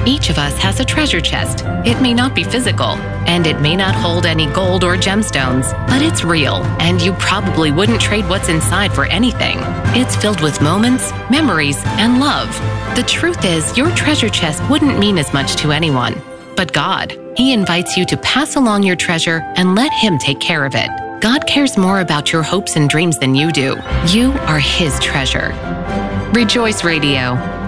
Each of us has a treasure chest. It may not be physical, and it may not hold any gold or gemstones, but it's real, and you probably wouldn't trade what's inside for anything. It's filled with moments, memories, and love. The truth is, your treasure chest wouldn't mean as much to anyone. But God, He invites you to pass along your treasure and let Him take care of it. God cares more about your hopes and dreams than you do. You are His treasure. Rejoice Radio.